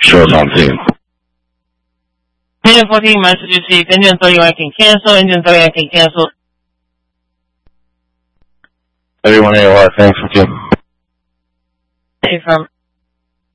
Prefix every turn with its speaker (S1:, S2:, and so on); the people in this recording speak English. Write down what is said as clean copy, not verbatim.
S1: Shows on scene.
S2: Engine 14, message received. Engine 31 can cancel. Engine 31 can cancel.
S1: 31 AOR, thanks, okay.
S2: From